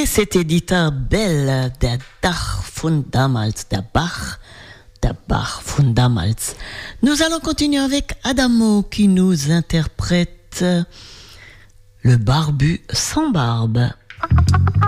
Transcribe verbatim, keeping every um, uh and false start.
c'était Dieter Bell, der Dach von damals, der Bach, der Bach von damals. Nous allons continuer avec Adamo qui nous interprète Le barbu sans barbe.